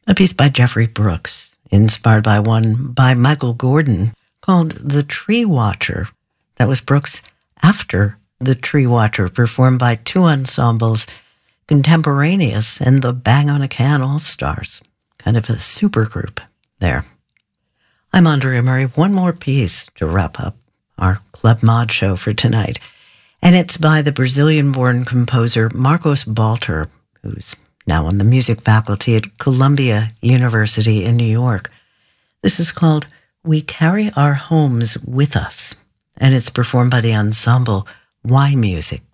a piece by Jeffrey Brooks, inspired by one by Michael Gordon called The Tree Watcher. That was Brooks after The Tree Watcher, performed by two ensembles, Contemporaneous and the Bang on a Can All-Stars. Kind of a super group there. I'm Andrea Murray. One more piece to wrap up our Club Mod show for tonight. And it's by the Brazilian-born composer Marcos Balter, who's now on the music faculty at Columbia University in New York. This is called We Carry Our Homes With Us, and it's performed by the ensemble Y Music.